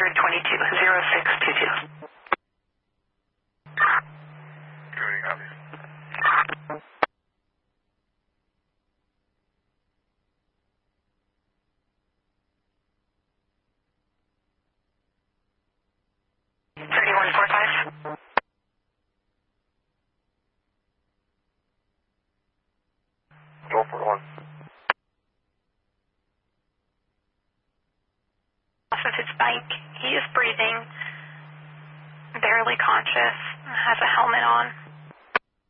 0622. Cody, copy. Off of his bike. He is breathing, barely conscious, has a helmet on.